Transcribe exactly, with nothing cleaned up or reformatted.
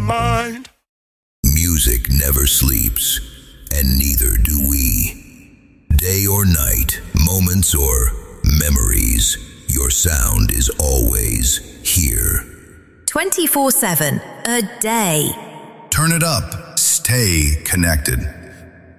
mind. Music never sleeps, and neither do we. Day or night, moments or memories, your sound is always here. twenty-four seven, a day. Turn it up. Stay connected.